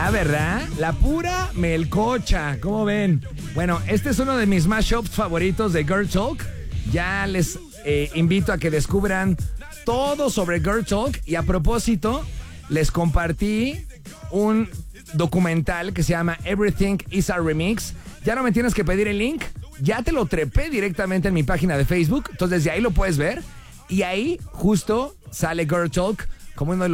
¿verdad? La pura melcocha, ¿cómo ven? Bueno, este es uno de mis mashups favoritos de Girl Talk. Ya les invito a que descubran todo sobre Girl Talk. Y a propósito, les compartí un documental que se llama Everything is a Remix. Ya no me tienes que pedir el link, ya te lo trepé directamente en mi página de Facebook. Entonces desde ahí lo puedes ver. Y ahí justo sale Girl Talk como uno de los